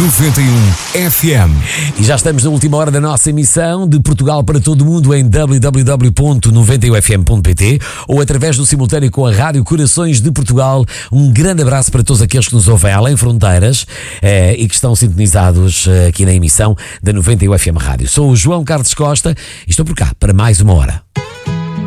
91 FM. E já estamos na última hora da nossa emissão de Portugal para todo o mundo em www.91fm.pt ou através do simultâneo com a Rádio Corações de Portugal. Um grande abraço para todos aqueles que nos ouvem além fronteiras e que estão sintonizados aqui na emissão da 91 FM Rádio. Sou o João Carlos Costa e estou por cá para mais uma hora.